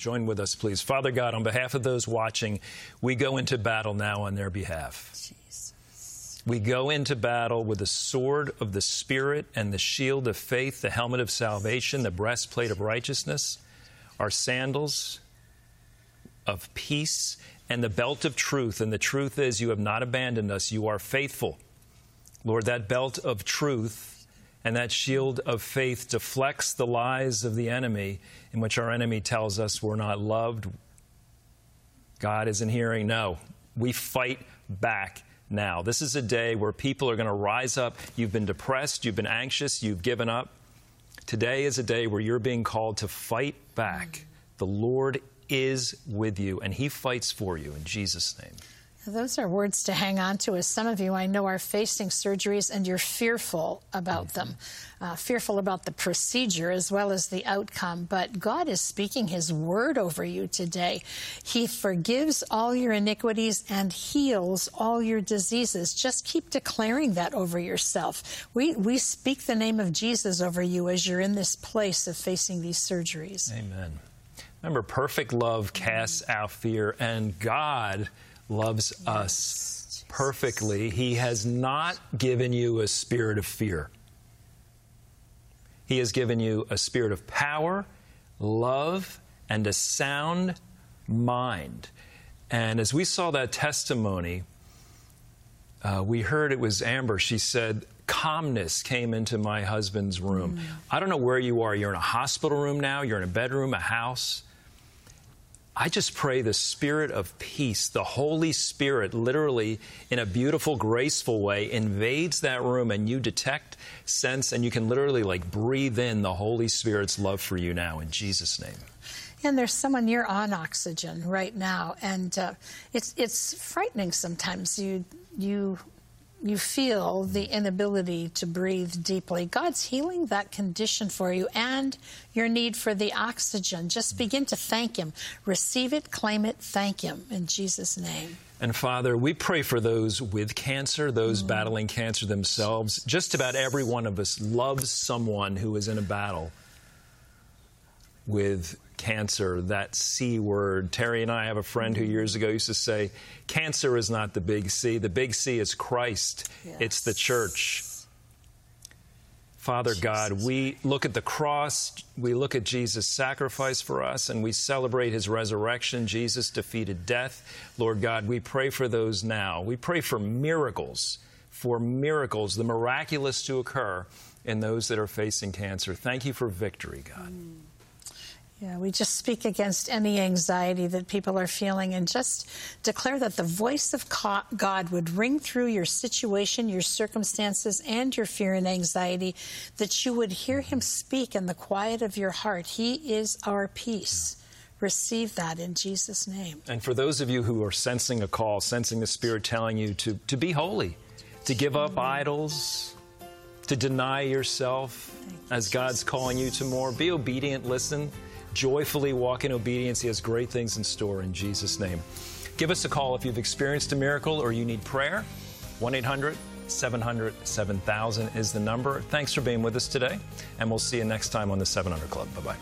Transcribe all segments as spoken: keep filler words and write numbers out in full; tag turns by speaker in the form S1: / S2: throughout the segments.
S1: Join with us, please. Father God, on behalf of those watching, we go into battle now on their behalf. Jesus. We go into battle with the sword of the Spirit and the shield of faith, the helmet of salvation, the breastplate of righteousness, our sandals of peace, and the belt of truth. And the truth is, you have not abandoned us. You are faithful. Lord, that belt of truth and that shield of faith deflects the lies of the enemy, in which our enemy tells us we're not loved. God isn't hearing. No, we fight back now. This is a day where people are going to rise up. You've been depressed, you've been anxious, you've given up. Today is a day where you're being called to fight back. The Lord is with you, and He fights for you in Jesus' name.
S2: Those are words to hang on to, as some of you I know are facing surgeries and you're fearful about mm-hmm. them, uh, fearful about the procedure as well as the outcome. But God is speaking His word over you today. He forgives all your iniquities and heals all your diseases. Just keep declaring that over yourself. We, we speak the name of Jesus over you as you're in this place of facing these surgeries.
S1: Amen. Remember, perfect love casts mm-hmm. out fear, and God loves yes, us Jesus. perfectly. He has not given you a spirit of fear. He has given you a spirit of power, love, and a sound mind. And as we saw that testimony, uh, we heard it was Amber. She said, calmness came into my husband's room. Mm. I don't know where you are. You're in a hospital room now. You're in a bedroom, a house. I just pray the spirit of peace, the Holy Spirit, literally in a beautiful, graceful way, invades that room, and you detect, sense, and you can literally like breathe in the Holy Spirit's love for you now in Jesus' name.
S2: And there's someone, you're on oxygen right now, and uh, it's it's frightening sometimes. You you you feel the inability to breathe deeply. God's healing that condition for you and your need for the oxygen. Just begin to thank Him. Receive it, claim it, thank Him in Jesus' name.
S1: And Father, we pray for those with cancer, those mm. battling cancer themselves. Just about every one of us loves someone who is in a battle with cancer, that C word. Terry and I have a friend who years ago used to say, cancer is not the big C. The big C is Christ. Yes. It's the church. Father Jesus. God, we look at the cross, we look at Jesus' sacrifice for us, and we celebrate His resurrection. Jesus defeated death. Lord God, we pray for those now. We pray for miracles, for miracles, the miraculous to occur in those that are facing cancer. Thank you for victory, God. Mm.
S2: Yeah, we just speak against any anxiety that people are feeling and just declare that the voice of God would ring through your situation, your circumstances, and your fear and anxiety, that you would hear Him speak in the quiet of your heart. He is our peace. Receive that in Jesus' name.
S1: And for those of you who are sensing a call, sensing the Spirit telling you to, to be holy, to give up mm-hmm. idols, to deny yourself you, as God's Jesus. calling you to more, be obedient, listen. Joyfully walk in obedience. He has great things in store in Jesus' name. Give us a call if you've experienced a miracle or you need prayer. one eight hundred seven hundred seven thousand is the number. Thanks for being with us today, and we'll see you next time on the seven hundred Club. Bye-bye.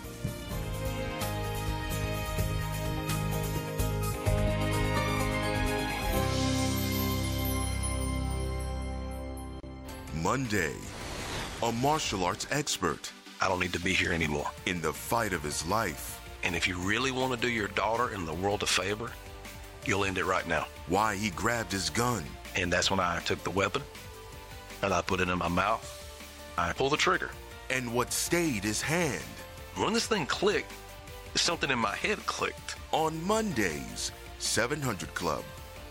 S3: Monday, a martial arts expert.
S4: I don't need to be here anymore.
S3: In the fight of his life.
S4: And if you really want to do your daughter and the world a favor, you'll end it right now.
S3: Why he grabbed his gun.
S4: And that's when I took the weapon and I put it in my mouth. I pulled the trigger.
S3: And what stayed his hand.
S4: When this thing clicked, something in my head clicked.
S3: On Mondays, seven hundred Club.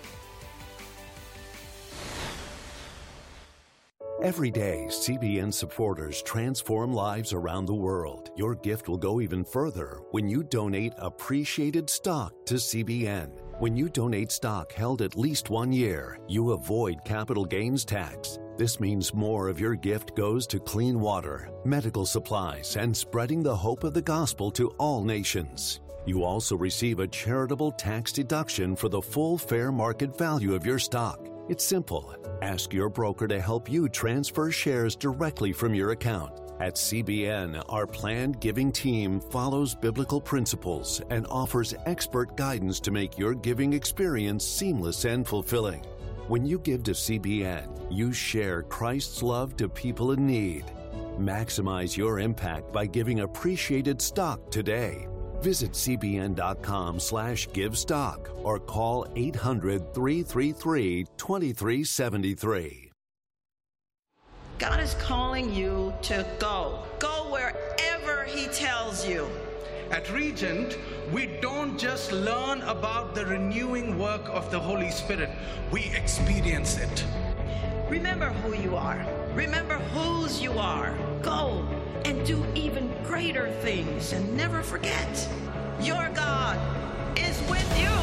S5: Every day, C B N supporters transform lives around the world. Your gift will go even further when you donate appreciated stock to C B N. When you donate stock held at least one year, you avoid capital gains tax. This means more of your gift goes to clean water, medical supplies, and spreading the hope of the gospel to all nations. You also receive a charitable tax deduction for the full fair market value of your stock. It's simple. Ask your broker to help you transfer shares directly from your account. At C B N, our planned giving team follows biblical principles and offers expert guidance to make your giving experience seamless and fulfilling. When you give to C B N, you share Christ's love to people in need. Maximize your impact by giving appreciated stock today. Visit cbn.com slash give stock or call eight hundred, three three three, two three seven three.
S6: God is calling you to go. Go wherever He tells you.
S7: At Regent, we don't just learn about the renewing work of the Holy Spirit, we experience it.
S6: Remember who you are. Remember whose you are. Go and do even greater things, and never forget, your God is with you.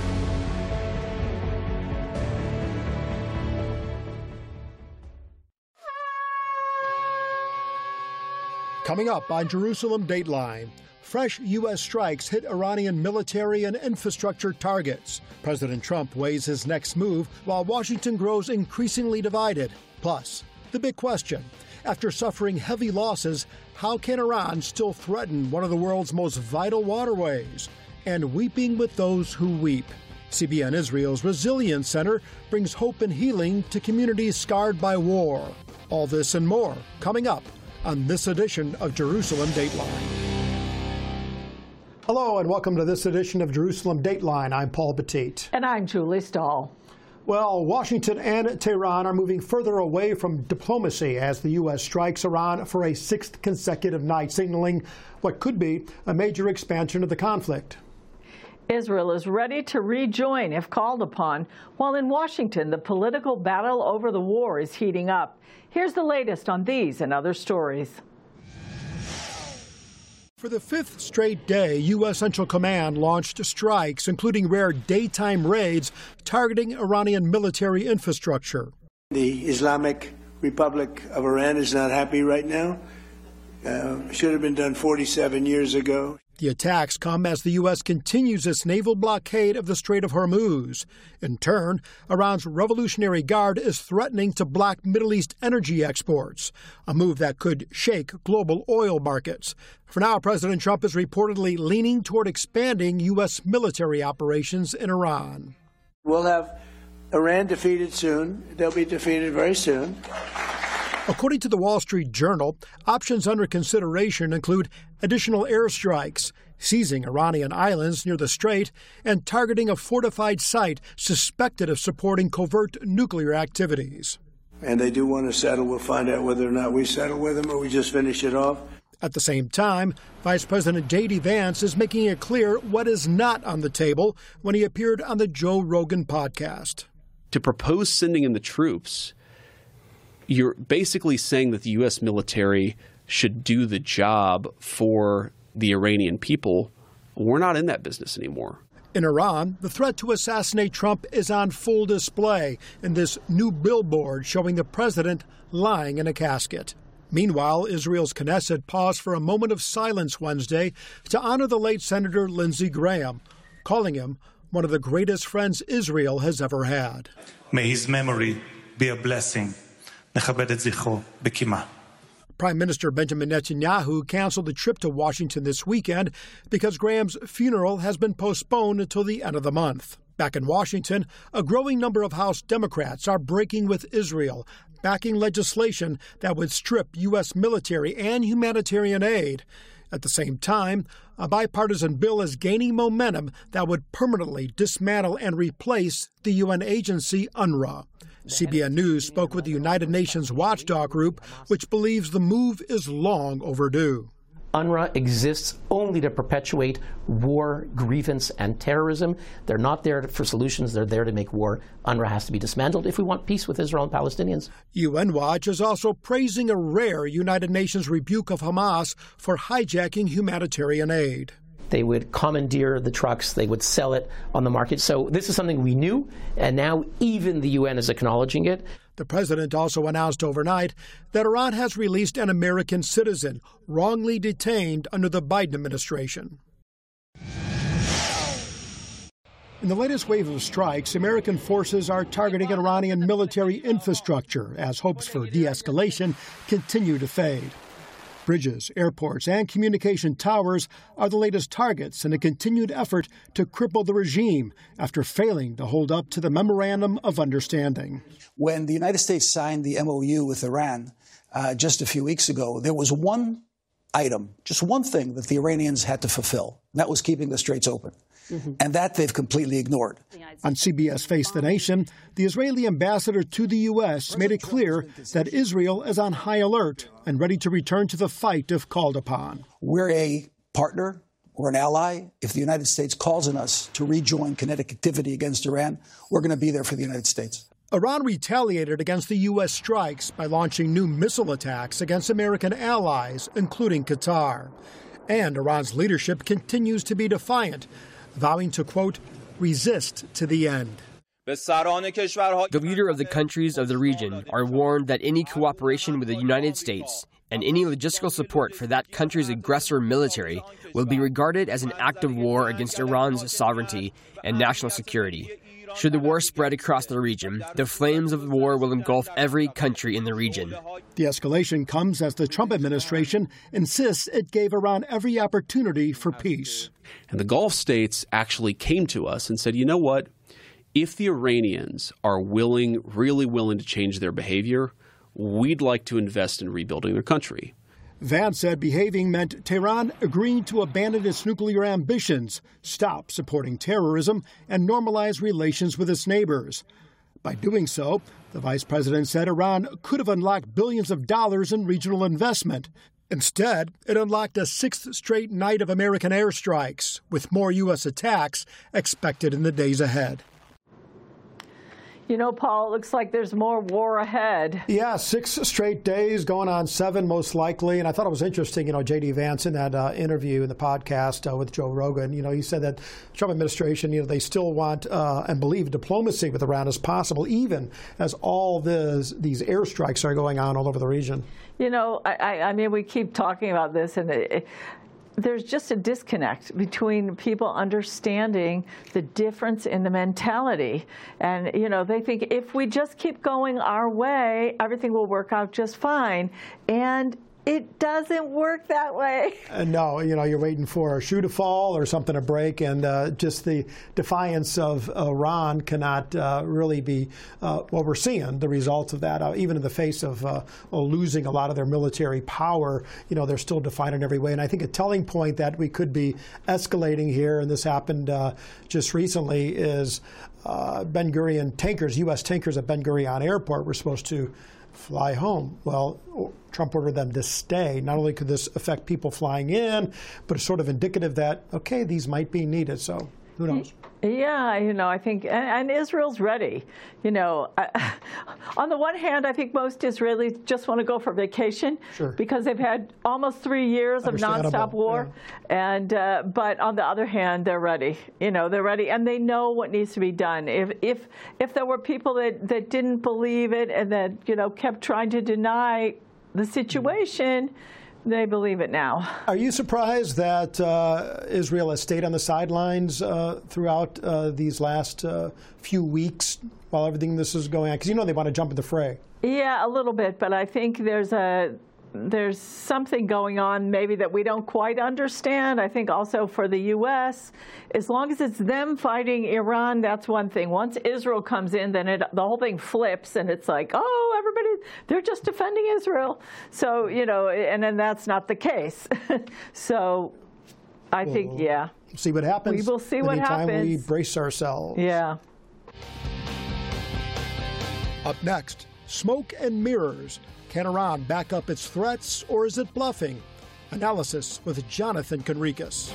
S8: Coming up on Jerusalem Dateline, fresh U S strikes hit Iranian military and infrastructure targets. President Trump weighs his next move while Washington grows increasingly divided. Plus, the big question, after suffering heavy losses, how can Iran still threaten one of the world's most vital waterways? And weeping with those who weep. C B N Israel's Resilience Center brings hope and healing to communities scarred by war. All this and more coming up on this edition of Jerusalem Dateline. Hello and welcome to this edition of Jerusalem Dateline. I'm Paul Petit.
S9: And I'm Julie Stahl.
S8: Well, Washington and Tehran are moving further away from diplomacy as the U S strikes Iran for a sixth consecutive night, signaling what could be a major expansion of the conflict.
S9: Israel is ready to rejoin if called upon, while in Washington, the political battle over the war is heating up. Here's the latest on these and other stories.
S8: For the fifth straight day, U S Central Command launched strikes, including rare daytime raids targeting Iranian military infrastructure.
S10: The Islamic Republic of Iran is not happy right now. Uh, should have been done forty-seven years ago.
S8: The attacks come as the U S continues its naval blockade of the Strait of Hormuz. In turn, Iran's Revolutionary Guard is threatening to block Middle East energy exports, a move that could shake global oil markets. For now, President Trump is reportedly leaning toward expanding U S military operations in Iran.
S10: We'll have Iran defeated soon. They'll be defeated very soon.
S8: According to the Wall Street Journal, options under consideration include additional airstrikes, seizing Iranian islands near the strait, and targeting a fortified site suspected of supporting covert nuclear activities.
S10: And they do want to settle. We'll find out whether or not we settle with them or we just finish it off.
S8: At the same time, Vice President J D Vance is making it clear what is not on the table when he appeared on the Joe Rogan podcast.
S11: To propose sending in the troops, you're basically saying that the U S military should do the job for the Iranian people. We're not in that business anymore.
S8: In Iran, the threat to assassinate Trump is on full display in this new billboard showing the president lying in a casket. Meanwhile, Israel's Knesset paused for a moment of silence Wednesday to honor the late Senator Lindsey Graham, calling him one of the greatest friends Israel has ever had.
S12: May his memory be a blessing.
S8: Prime Minister Benjamin Netanyahu canceled the trip to Washington this weekend because Graham's funeral has been postponed until the end of the month. Back in Washington, a growing number of House Democrats are breaking with Israel, backing legislation that would strip U S military and humanitarian aid. At the same time, a bipartisan bill is gaining momentum that would permanently dismantle and replace the U N agency UNRWA. C B N News spoke with the United Nations watchdog group, which believes the move is long overdue.
S13: UNRWA exists only to perpetuate war, grievance, and terrorism. They're not there for solutions. They're there to make war. UNRWA has to be dismantled if we want peace with Israel and Palestinians.
S8: U N Watch is also praising a rare United Nations rebuke of Hamas for hijacking humanitarian aid.
S13: They would commandeer the trucks. They would sell it on the market. So this is something we knew, and now even the U N is acknowledging it.
S8: The president also announced overnight that Iran has released an American citizen wrongly detained under the Biden administration. In the latest wave of strikes, American forces are targeting Iranian military infrastructure as hopes for de-escalation continue to fade. Bridges, airports, and communication towers are the latest targets in a continued effort to cripple the regime after failing to hold up to the Memorandum of Understanding.
S14: When the United States signed the M O U with Iran uh, just a few weeks ago, there was one item, just one thing that the Iranians had to fulfill. And that was keeping the straits open. Mm-hmm. And that they've completely ignored.
S8: On C B S Face the Nation, the Israeli ambassador to the U S made it clear that Israel is on high alert and ready to return to the fight if called upon.
S14: We're a partner or an ally. If the United States calls on us to rejoin kinetic activity against Iran, we're going to be there for the United States.
S8: Iran retaliated against the U S strikes by launching new missile attacks against American allies, including Qatar. And Iran's leadership continues to be defiant, vowing to, quote, resist to the end.
S15: The leader of the countries of the region are warned that any cooperation with the United States and any logistical support for that country's aggressor military will be regarded as an act of war against Iran's sovereignty and national security. Should the war spread across the region, the flames of the war will engulf every country in the region.
S8: The escalation comes as the Trump administration insists it gave Iran every opportunity for peace.
S11: And the Gulf states actually came to us and said, you know what? If the Iranians are willing, really willing to change their behavior, we'd like to invest in rebuilding their country.
S8: Vance said behaving meant Tehran agreeing to abandon its nuclear ambitions, stop supporting terrorism, and normalize relations with its neighbors. By doing so, the vice president said Iran could have unlocked billions of dollars in regional investment. Instead, it unlocked a sixth straight night of American airstrikes, with more U S attacks expected in the days ahead.
S9: You know, Paul, it looks like there's more war ahead.
S8: Yeah, six straight days, going on seven most likely. And I thought it was interesting, you know, J D. Vance in that uh, interview in the podcast uh, with Joe Rogan, you know, he said that the Trump administration, you know, they still want uh, and believe diplomacy with Iran is possible, even as all this, these airstrikes are going on all over the region.
S9: You know, I, I mean, we keep talking about this, and it, it, there's just a disconnect between people understanding the difference in the mentality. And, you know, they think if we just keep going our way, everything will work out just fine. And it doesn't work that way.
S8: Uh, no, you know, you're waiting for a shoe to fall or something to break, and uh, just the defiance of Iran cannot uh, really be uh, what we're seeing, the results of that. Uh, even in the face of uh, losing a lot of their military power, you know, they're still defiant in every way. And I think a telling point that we could be escalating here, and this happened uh, just recently, is uh, Ben Gurion tankers, U S tankers at Ben Gurion Airport were supposed to fly home. Well, Trump ordered them to stay. Not only could this affect people flying in, but it's sort of indicative that, okay, these might be needed. So who knows?
S9: Yeah, you know, I think, and, and Israel's ready. You know, I, on the one hand, I think most Israelis just want to go for vacation,
S8: sure,
S9: because they've had almost three years of nonstop war. Yeah. And uh, but on the other hand, they're ready. You know, they're ready, and they know what needs to be done. If if if there were people that that didn't believe it and that, you know, kept trying to deny the situation, they believe it now.
S8: Are you surprised that uh, Israel has stayed on the sidelines uh, throughout uh, these last uh, few weeks while everything this is going on? Because, you know, they want to jump in the fray.
S9: Yeah, a little bit, but I think there's a there's something going on maybe that we don't quite understand. I think also for the U S, as long as it's them fighting Iran, that's one thing. Once Israel comes in, then it, the whole thing flips, and it's like, oh, everybody, they're just defending Israel. So, you know, and then that's not the case. So I
S8: we'll
S9: think, yeah.
S8: See what happens.
S9: We will see what
S8: Anytime
S9: happens.
S8: we brace ourselves.
S9: Yeah.
S8: Up next, smoke and mirrors. Can Iran back up its threats, or is it bluffing? Analysis with Jonathan Conricus.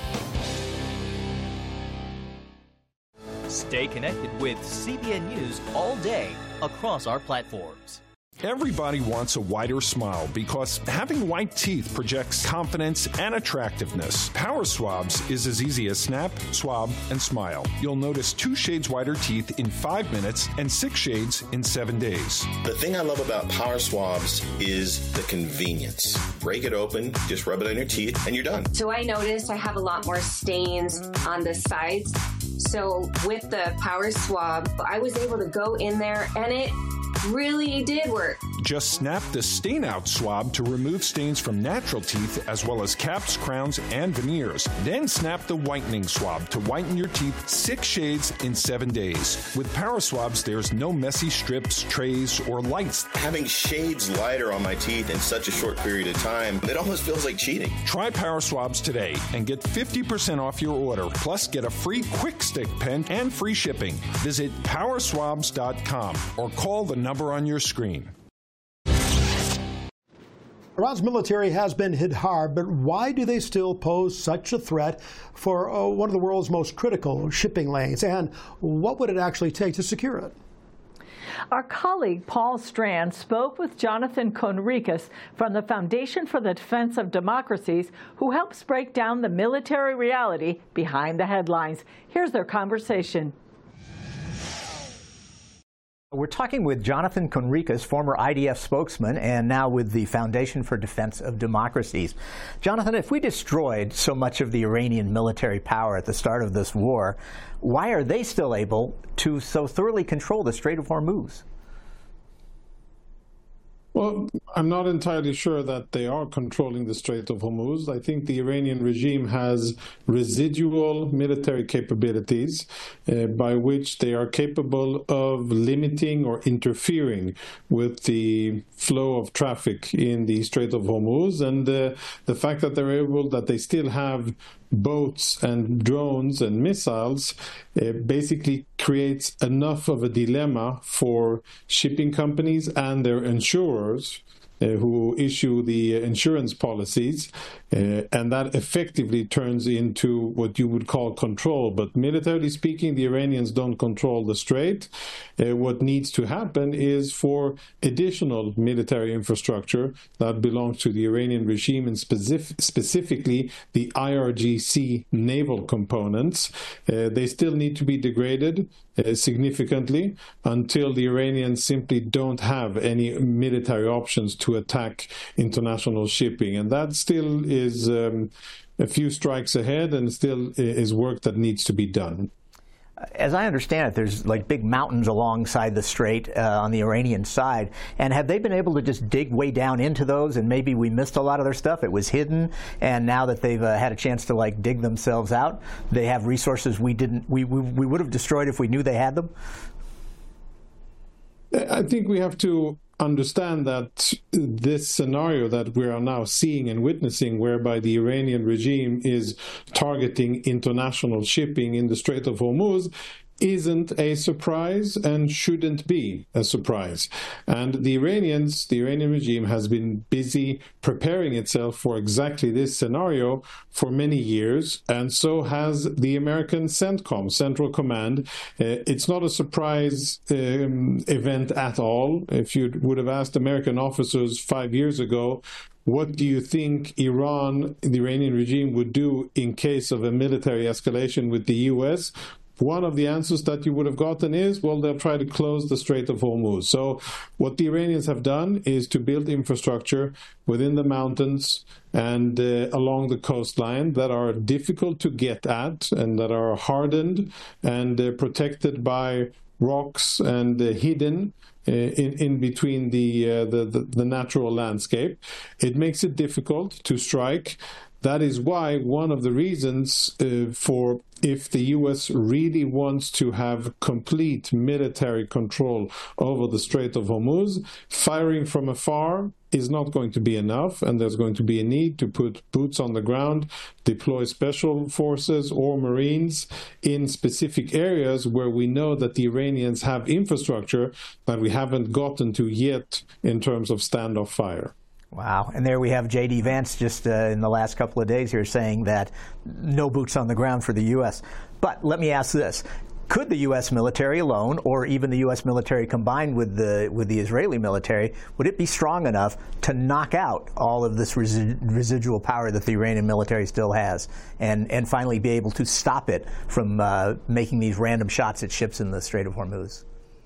S16: Stay connected with C B N News all day across our platforms.
S17: Everybody wants a whiter smile because having white teeth projects confidence and attractiveness. Power Swabs is as easy as snap, swab, and smile. You'll notice two shades whiter teeth in five minutes and six shades in seven days.
S18: The thing I love about Power Swabs is the convenience. Break it open, just rub it on your teeth, and you're done.
S19: So I noticed I have a lot more stains on the sides. So with the Power Swab, I was able to go in there and it really did work.
S17: Just snap the stain out swab to remove stains from natural teeth as well as caps, crowns, and veneers. Then snap the whitening swab to whiten your teeth six shades in seven days. With Power Swabs, there's no messy strips, trays, or lights.
S18: Having shades lighter on my teeth in such a short period of time, it almost feels like cheating.
S17: Try Power Swabs today and get fifty percent off your order. Plus, get a free Quick Stick pen and free shipping. Visit power swabs dot com or call the number on your screen.
S8: Iran's military has been hit hard, but why do they still pose such a threat for uh, one of the world's most critical shipping lanes? And what would it actually take to secure it?
S9: Our colleague Paul Strand spoke with Jonathan Conricus from the Foundation for the Defense of Democracies, who helps break down the military reality behind the headlines. Here's their conversation.
S20: We're talking with Jonathan Conricus, former I D F spokesman, and now with the Foundation for Defense of Democracies. Jonathan, if we destroyed so much of the Iranian military power at the start of this war, why are they still able to so thoroughly control the Strait of Hormuz?
S21: Well, I'm not entirely sure that they are controlling the Strait of Hormuz. I think the Iranian regime has residual military capabilities uh, by which they are capable of limiting or interfering with the flow of traffic in the Strait of Hormuz. And uh, the fact that they're able, that they still have boats and drones and missiles uh, basically creates enough of a dilemma for shipping companies and their insurers uh, who issue the insurance policies, uh, and that effectively turns into what you would call control. But militarily speaking, the Iranians don't control the strait. Uh, what needs to happen is for additional military infrastructure that belongs to the Iranian regime, and specific, specifically the I R G C naval components. Uh, they still need to be degraded uh, significantly until the Iranians simply don't have any military options to attack international shipping. And that still is um, a few strikes ahead, and still is work that needs to be done.
S20: As I understand it, there's like big mountains alongside the strait uh, on the Iranian side. And have they been able to just dig way down into those, and maybe we missed a lot of their stuff? It was hidden, and now that they've uh, had a chance to like dig themselves out, they have resources we didn't, we, we, we would have destroyed if we knew they had them?
S21: I think we have to understand that this scenario that we are now seeing and witnessing, whereby the Iranian regime is targeting international shipping in the Strait of Hormuz, isn't a surprise and shouldn't be a surprise. And the Iranians, the Iranian regime has been busy preparing itself for exactly this scenario for many years, and so has the American CENTCOM, Central Command. Uh, it's not a surprise um, event at all. If you would have asked American officers five years ago, what do you think Iran, the Iranian regime, would do in case of a military escalation with the U S? One of the answers that you would have gotten is, well, they'll try to close the Strait of Hormuz. So what the Iranians have done is to build infrastructure within the mountains and uh, along the coastline that are difficult to get at and that are hardened and uh, protected by rocks and uh, hidden uh, in, in between the, uh, the, the, the natural landscape. It makes it difficult to strike. That is why one of the reasons uh, for if the U S really wants to have complete military control over the Strait of Hormuz, firing from afar is not going to be enough, and there's going to be a need to put boots on the ground, deploy special forces or Marines in specific areas where we know that the Iranians have infrastructure that we haven't gotten to yet in terms of standoff fire.
S20: Wow. And there we have J D Vance just uh, in the last couple of days here saying that no boots on the ground for the U S. But let me ask this. Could the U S military alone, or even the U S military combined with the with the Israeli military, would it be strong enough to knock out all of this resi residual power that the Iranian military still has, and, and finally be able to stop it from uh, making these random shots at ships in the Strait of Hormuz?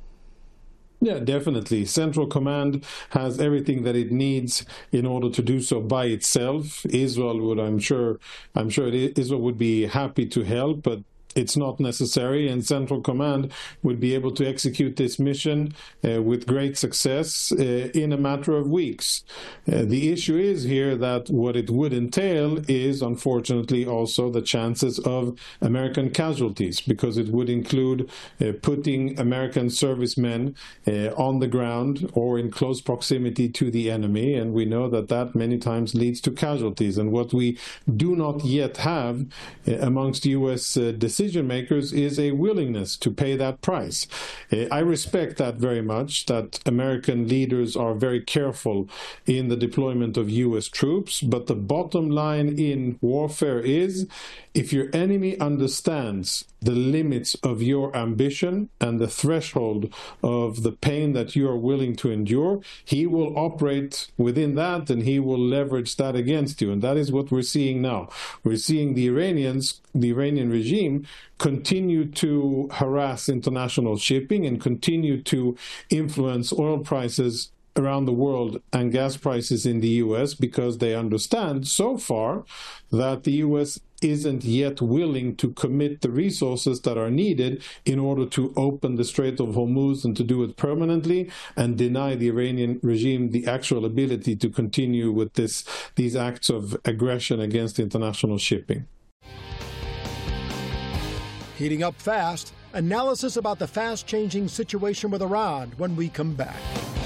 S21: Yeah, definitely. Central Command has everything that it needs in order to do so by itself. Israel would, I'm sure, I'm sure Israel would be happy to help, but it's not necessary, and Central Command would be able to execute this mission uh, with great success uh, in a matter of weeks. Uh, the issue is here that what it would entail is, unfortunately, also the chances of American casualties, because it would include uh, putting American servicemen uh, on the ground or in close proximity to the enemy, and we know that that many times leads to casualties. And what we do not yet have uh, amongst U S uh, decision makers is a willingness to pay that price. Uh, I respect that very much, that American leaders are very careful in the deployment of U S troops, but the bottom line in warfare is, if your enemy understands the limits of your ambition and the threshold of the pain that you are willing to endure, he will operate within that, and he will leverage that against you. And that is what we're seeing now. We're seeing the Iranians, the Iranian regime, continue to harass international shipping and continue to influence oil prices around the world and gas prices in the U S, because they understand so far that the U S isn't yet willing to commit the resources that are needed in order to open the Strait of Hormuz and to do it permanently, and deny the Iranian regime the actual ability to continue with this these acts of aggression against international shipping.
S8: Heating up fast, analysis about the fast-changing situation with Iran when we come back.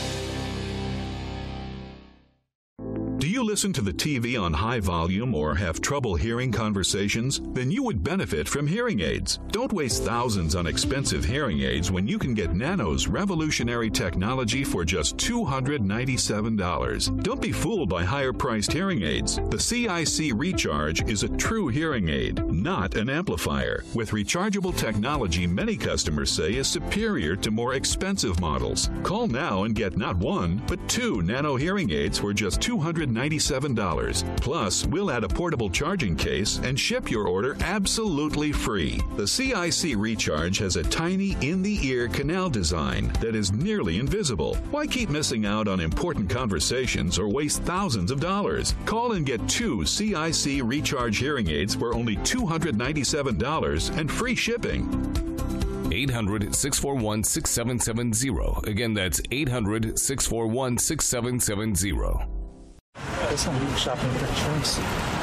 S2: Do you listen to the T V on high volume or have trouble hearing conversations? Then you would benefit from hearing aids. Don't waste thousands on expensive hearing aids when you can get Nano's revolutionary technology for just two hundred ninety-seven dollars. Don't be fooled by higher-priced hearing aids. The C I C Recharge is a true hearing aid, not an amplifier. With rechargeable technology many customers say is superior to more expensive models. Call now and get not one, but two Nano hearing aids for just two hundred ninety-seven dollars. Plus, we'll add a portable charging case and ship your order absolutely free. The C I C Recharge has a tiny in-the-ear canal design that is nearly invisible. Why keep missing out on important conversations or waste thousands of dollars? Call and get two C I C Recharge hearing aids for only two hundred ninety-seven dollars and free shipping.
S22: eight hundred, six four one, six seven seven zero. Again, that's eight hundred, six four one, six seven seven zero.
S23: Shopping for insurance.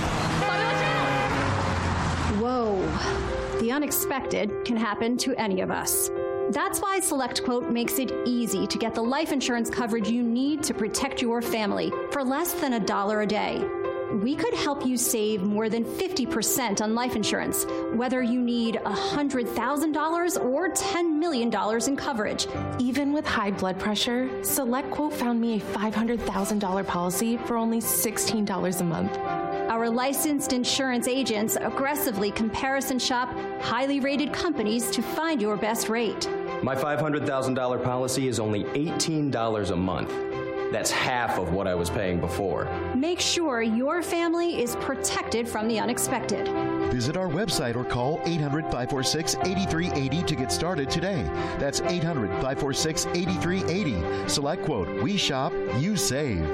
S24: Whoa. The unexpected can happen to any of us. That's why SelectQuote makes it easy to get the life insurance coverage you need to protect your family for less than a dollar a day. We could help you save more than fifty percent on life insurance, whether you need one hundred thousand dollars or ten million dollars in coverage.
S25: Even with high blood pressure, SelectQuote found me a five hundred thousand dollars policy for only sixteen dollars a month.
S24: Our licensed insurance agents aggressively comparison shop highly rated companies to find your best rate.
S26: My five hundred thousand dollars policy is only eighteen dollars a month. That's half of what I was paying before.
S24: Make sure your family is protected from the unexpected.
S27: Visit our website or call eight hundred, five four six, eight three eight zero to get started today. That's eight hundred, five four six, eight three eight zero. SelectQuote. We shop, you save.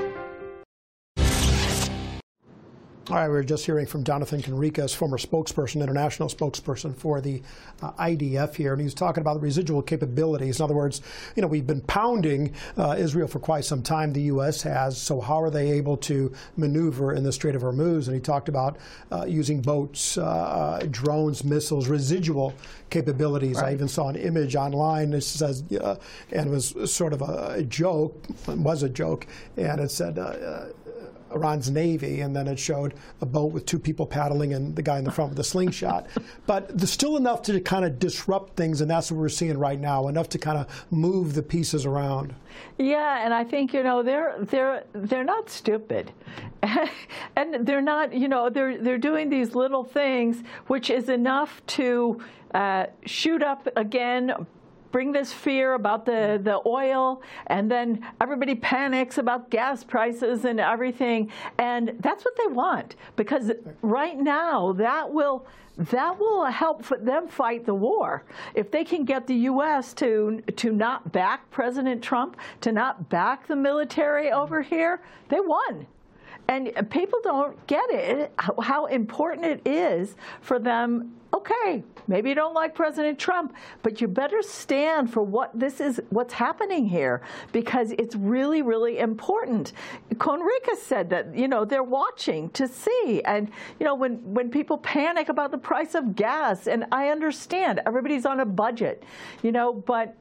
S8: All right, we were just hearing from Jonathan Conricas, former spokesperson, international spokesperson for the uh, I D F here, and he was talking about the residual capabilities. In other words, you know, we've been pounding uh, Israel for quite some time, the U S has, so how are they able to maneuver in the Strait of Hormuz? And he talked about uh, using boats, uh, drones, missiles, residual capabilities. Right. I even saw an image online that says, uh, and it was sort of a joke, it was a joke, and it said, uh, uh, Iran's Navy, and then it showed a boat with two people paddling and the guy in the front with a slingshot. But there's still enough to kind of disrupt things, and that's what we're seeing right now, enough to kind of move the pieces around.
S9: Yeah, and I think, you know, they're they're they're not stupid. And they're not, you know, they're they're doing these little things, which is enough to uh, shoot up again, bring this fear about the, the oil, and then everybody panics about gas prices and everything. And that's what they want, because right now that will that will help them fight the war. If they can get the U S to to not back President Trump, to not back the military over here, they won. And people don't get it, how important it is for them. Okay, maybe you don't like President Trump, but you better stand for what this is, what's happening here, because it's really, really important. Conricus said that, you know, they're watching to see. And, you know, when, when people panic about the price of gas, and I understand, everybody's on a budget, you know, but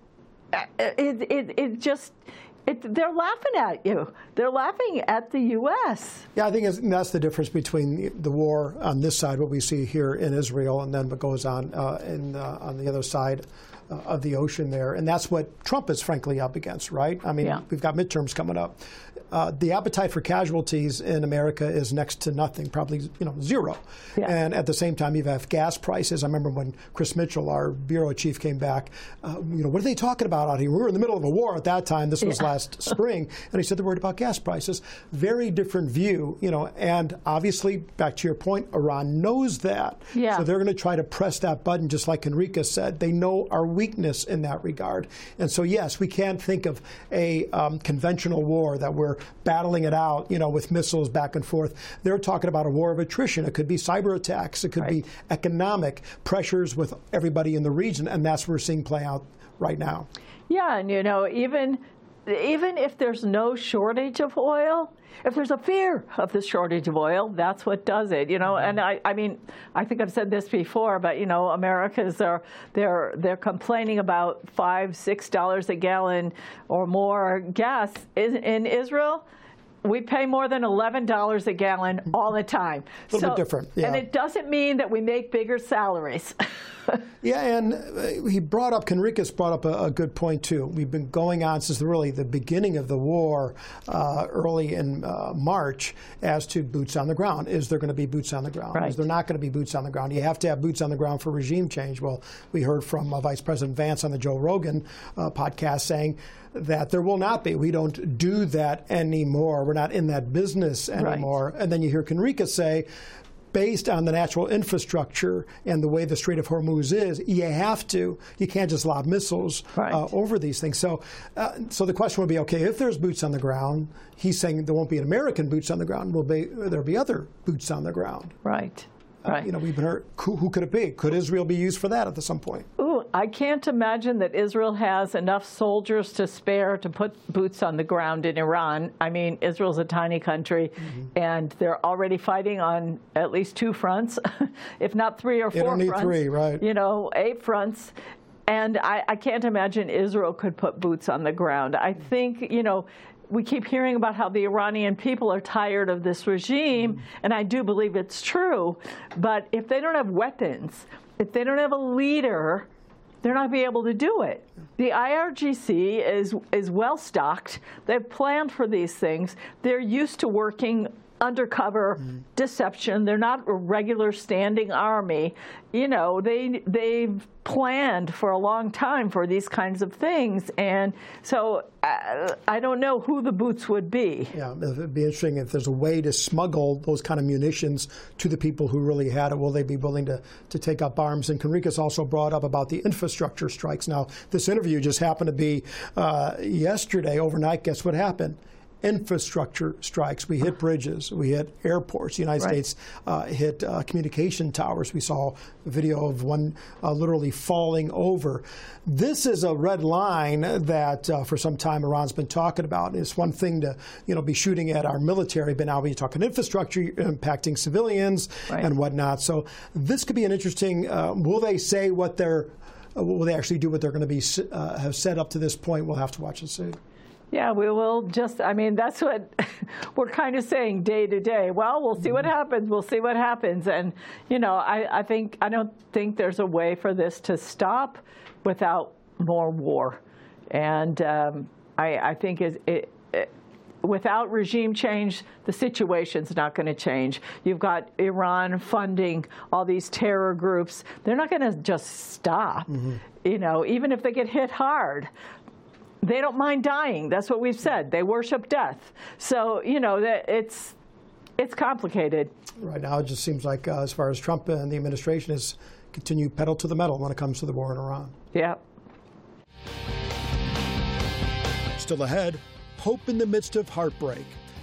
S9: it, it, it just... It, they're laughing at you. They're laughing at the U S
S8: Yeah, I think it's, that's the difference between the war on this side, what we see here in Israel, and then what goes on uh, in, uh, on the other side uh, of the ocean there. And that's what Trump is frankly up against, right? I mean, yeah. we've got midterms coming up. Uh, the appetite for casualties in America is next to nothing, probably you know zero. Yeah. And at the same time, you have gas prices. I remember when Chris Mitchell, our bureau chief, came back. Uh, you know, what are they talking about out here? We were in the middle of a war at that time. This was yeah. last spring, and he said they're worried about gas prices. Very different view, you know. And obviously, back to your point, Iran knows that.
S9: Yeah.
S8: So they're going to try to press that button, just like Enrique said. They know our weakness in that regard. And so, yes, we can't think of a um, conventional war that we're battling it out, you know, with missiles back and forth. They're talking about a war of attrition. It could be cyber attacks. It could right. be economic pressures with everybody in the region, and that's what we're seeing play out right now.
S9: Yeah, and you know, even even if there's no shortage of oil, if there's a fear of the shortage of oil, that's what does it, you know. Mm-hmm. And I, I mean, I think I've said this before, but you know, Americans are they're they're complaining about five, six dollars a gallon or more gas in, in Israel. We pay more than eleven dollars a gallon all the time.
S8: A little so, bit different, yeah.
S9: And it doesn't mean that we make bigger salaries.
S8: Yeah, and uh, he brought up, Conricus brought up a, a good point, too. We've been going on since really the beginning of the war, uh, early in uh, March, as to boots on the ground. Is there going to be boots on the ground?
S9: Right.
S8: Is there not going to be boots on the ground? You have to have boots on the ground for regime change. Well, we heard from uh, Vice President Vance on the Joe Rogan uh, podcast saying that there will not be. We don't do that anymore. We're not in that business anymore. Right. And then you hear Conricus say, based on the natural infrastructure and the way the Strait of Hormuz is, you have to. You can't just lob missiles right. uh, over these things. So, uh, so the question would be, okay, if there's boots on the ground, he's saying there won't be an American boots on the ground. Will be, there'll be other boots on the ground.
S9: Right.
S8: Uh,
S9: right.
S8: You know, we've been heard, who, who could it be? Could Israel be used for that at some point?
S9: Ooh, I can't imagine that Israel has enough soldiers to spare to put boots on the ground in Iran. I mean, Israel's a tiny country, mm-hmm. and they're already fighting on at least two fronts, if not three or four
S8: you don't need
S9: fronts.
S8: Three, right?
S9: You know, eight fronts. And I, I can't imagine Israel could put boots on the ground. I think, you know, we keep hearing about how the Iranian people are tired of this regime, mm-hmm. and I do believe it's true. But if they don't have weapons, if they don't have a leader, they're not going to be able to do it. The I R G C is is well stocked. They've planned for these things. They're used to working undercover mm-hmm. deception. They're not a regular standing army. You know, they they've planned for a long time for these kinds of things, and so uh, I don't know who the boots would be.
S8: Yeah, it'd be interesting if there's a way to smuggle those kind of munitions to the people who really had it. Will they be willing to to take up arms? And Conricus also brought up about the infrastructure strikes. Now, this interview just happened to be uh, yesterday overnight. Guess what happened? Infrastructure strikes. We hit bridges. We hit airports. The United right. States uh, hit uh, communication towers. We saw a video of one uh, literally falling over. This is a red line that uh, for some time Iran's been talking about. It's one thing to you know be shooting at our military, but now we're talking infrastructure impacting civilians right. and whatnot. So this could be an interesting. Uh, will they say what they're? Uh, will they actually do what they're going to be uh, have said up to this point? We'll have to watch and see.
S9: Yeah, we will just, I mean, that's what we're kind of saying day to day. Well, we'll see what happens. We'll see what happens. And, you know, I, I think, I don't think there's a way for this to stop without more war. And um, I, I think it, it, it, without regime change, the situation's not going to change. You've got Iran funding all these terror groups. They're not going to just stop, mm-hmm. you know, even if they get hit hard. They don't mind dying. That's what we've said. They worship death. So, you know, it's it's complicated.
S8: Right now, it just seems like uh, as far as Trump and the administration is continue pedal to the metal when it comes to the war in Iran.
S9: Yeah.
S8: Still ahead, hope in the midst of heartbreak.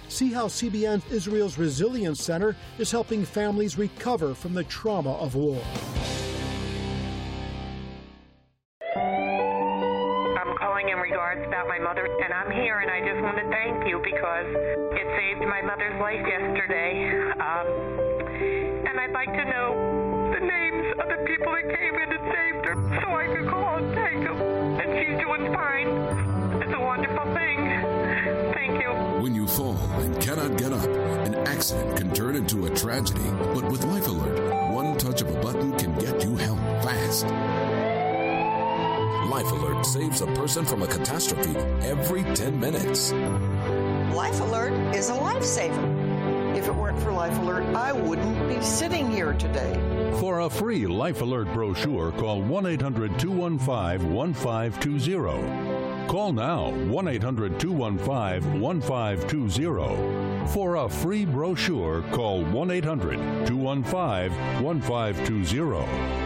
S8: See how C B N Israel's Resilience Center is helping families recover from the trauma of war.
S1: I'm calling in regards about my mother, and I'm here, and I just want to thank you because it saved my mother's life yesterday. Um, and I'd like to know the names of the people that came in and saved her so I could call and thank them. And she's doing fine. It's a wonderful thing. Thank you.
S3: When you fall and cannot get up, an accident can turn into a tragedy. But with Life Alert, one touch of a button can get you help fast. Life Alert saves a person from a catastrophe every ten minutes.
S4: Life Alert is a lifesaver. If it weren't for Life Alert, I wouldn't be sitting here today.
S5: For a free Life Alert brochure, call one eight hundred two one five one five two zero. Call now, one eight hundred two one five one five two zero. For a free brochure, call one eight hundred two one five one five two zero.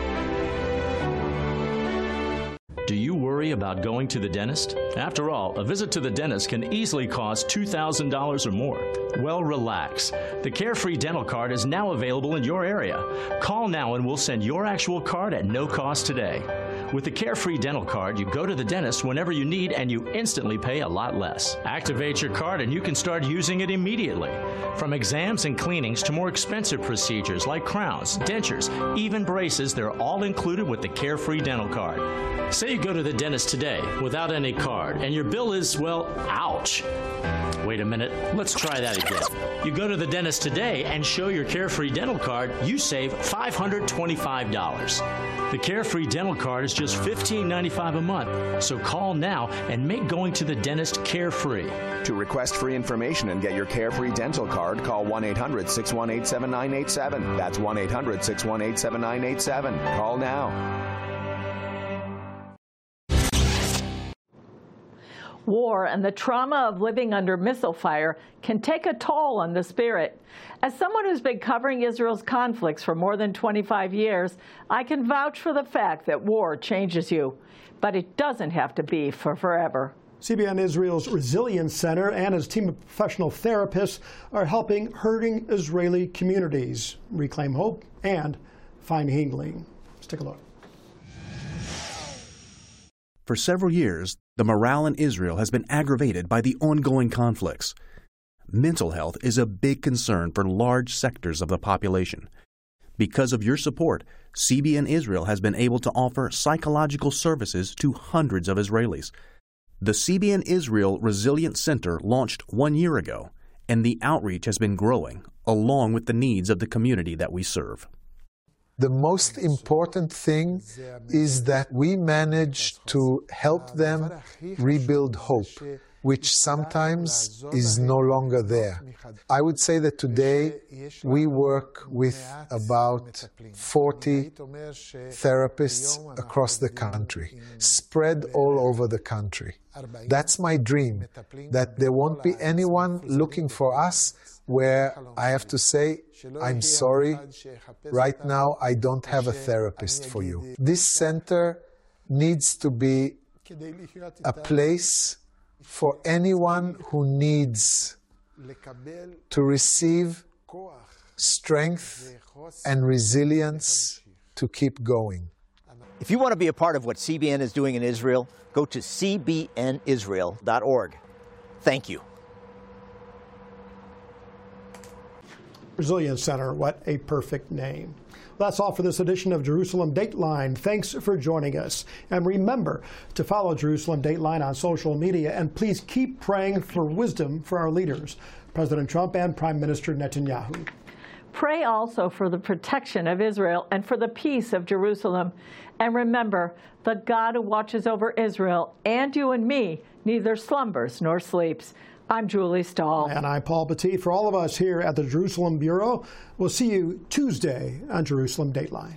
S6: Do you worry about going to the dentist? After all, a visit to the dentist can easily cost two thousand dollars or more. Well, relax. The Carefree Dental Card is now available in your area. Call now and we'll send your actual card at no cost today. With the Carefree Dental Card, you go to the dentist whenever you need and you instantly pay a lot less. Activate your card and you can start using it immediately. From exams and cleanings to more expensive procedures like crowns, dentures, even braces, they're all included with the Carefree Dental Card. Say you go to the dentist today without any card and your bill is, well, ouch. Wait a minute, let's try that again. You go to the dentist today and show your Carefree Dental Card, you save five hundred twenty-five dollars. The Carefree Dental Card is just fifteen ninety-five a month, so call now and make going to the dentist carefree.
S7: To request free information and get your Carefree Dental Card, call one eight hundred six one eight seven nine eight seven. That's one eight hundred six one eight seven nine eight seven. Call now.
S9: War and the trauma of living under missile fire can take a toll on the spirit. As someone who's been covering Israel's conflicts for more than twenty-five years, I can vouch for the fact that war changes you. But it doesn't have to be for forever.
S8: C B N Israel's Resilience Center and its team of professional therapists are helping hurting Israeli communities reclaim hope and find healing. Let's take a look.
S10: For several years, the morale in Israel has been aggravated by the ongoing conflicts. Mental health is a big concern for large sectors of the population. Because of your support, C B N Israel has been able to offer psychological services to hundreds of Israelis. The C B N Israel Resilience Center launched one year ago, and the outreach has been growing, along with the needs of the community that we serve.
S28: The most important thing is that we manage to help them rebuild hope, which sometimes is no longer there. I would say that today we work with about forty therapists across the country, spread all over the country. That's my dream, that there won't be anyone looking for us where I have to say, I'm sorry, right now I don't have a therapist for you. This center needs to be a place for anyone who needs to receive strength and resilience to keep going.
S29: If you want to be a part of what C B N is doing in Israel, go to c b n israel dot org. Thank you.
S8: Resilience Center, what a perfect name. That's all for this edition of Jerusalem Dateline. Thanks for joining us. And remember to follow Jerusalem Dateline on social media, and please keep praying for wisdom for our leaders, President Trump and Prime Minister Netanyahu.
S9: Pray also for the protection of Israel and for the peace of Jerusalem. And remember, the God who watches over Israel and you and me neither slumbers nor sleeps. I'm Julie Stahl.
S8: And I'm Paul Petit. For all of us here at the Jerusalem Bureau, we'll see you Tuesday on Jerusalem Dateline.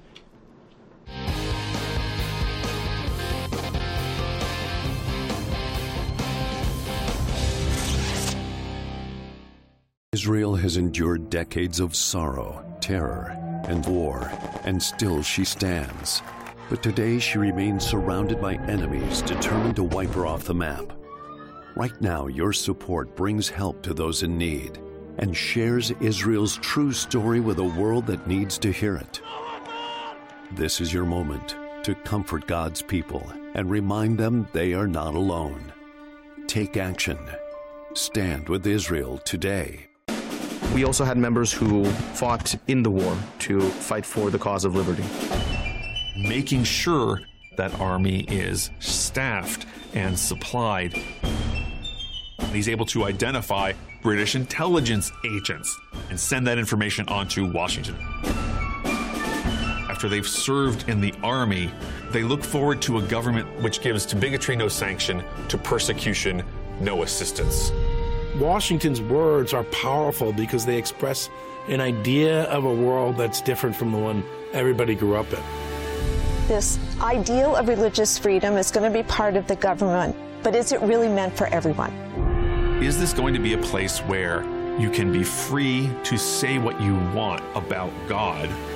S30: Israel has endured decades of sorrow, terror, and war, and still she stands. But today she remains surrounded by enemies determined to wipe her off the map. Right now, your support brings help to those in need and shares Israel's true story with a world that needs to hear it. This is your moment to comfort God's people and remind them they are not alone. Take action. Stand with Israel today.
S11: We also had members who fought in the war to fight for the cause of liberty.
S12: Making sure that army is staffed and supplied. He's able to identify British intelligence agents and send that information on to Washington. After they've served in the army, they look forward to a government which gives to bigotry no sanction, to persecution no assistance.
S13: Washington's words are powerful because they express an idea of a world that's different from the one everybody grew up in.
S14: This ideal of religious freedom is going to be part of the government, but is it really meant for everyone?
S12: Is this going to be a place where you can be free to say what you want about God